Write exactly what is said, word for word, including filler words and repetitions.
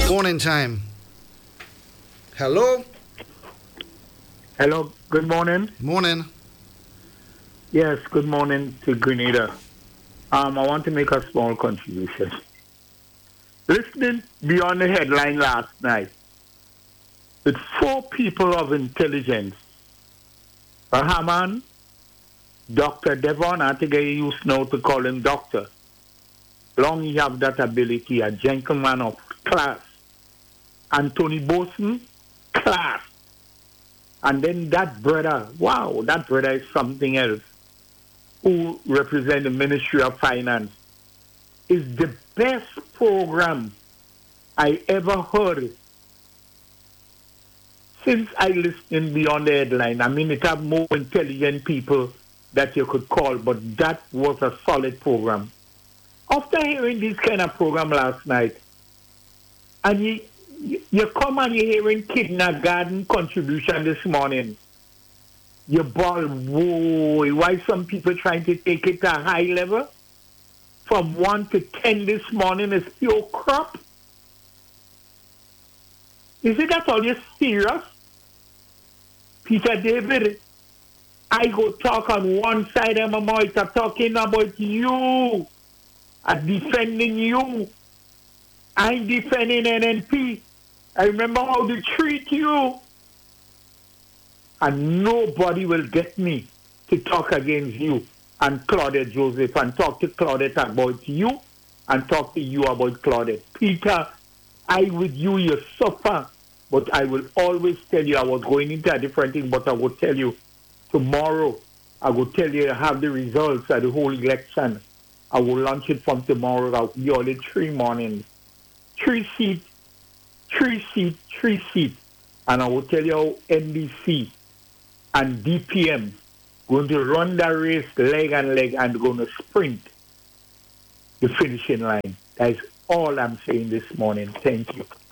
Morning time. Hello. Hello, good morning. Morning. Yes, good morning to Grenada. Um, I want to make a small contribution. Listening beyond the headline last night, with four people of intelligence, Rahman, Doctor Devon, I think I used now to call him Doctor. Long he have that ability, a gentleman of class. Anthony Boson, class. And then that brother, wow, that brother is something else, who represent the Ministry of Finance, is the best program I ever heard since I listened beyond the headline. I mean, it have more intelligent people that you could call, but that was a solid program. After hearing this kind of program last night, and you, you, you come and you're hearing kindergarten contribution this morning, you ball, whoa, why some people trying to take it to a high level? From one to ten this morning is pure crap. Is it at all you serious? Peter David, I go talk on one side of my mouth, I'm talking about you. I'm defending you. I'm defending N N P. I remember how they treat you. And nobody will get me to talk against you and Claudette Joseph and talk to Claudette about you and talk to you about Claudette. Peter, I with you, you suffer. But I will always tell you, I was going into a different thing, but I will tell you tomorrow, I will tell you I have the results of the whole election. I will launch it from tomorrow. I'll be only three mornings. Three seats, three seats, three seats. And I will tell you how N B C and D P M going to run that race leg and leg and going to sprint the finishing line. That is all I'm saying this morning. Thank you.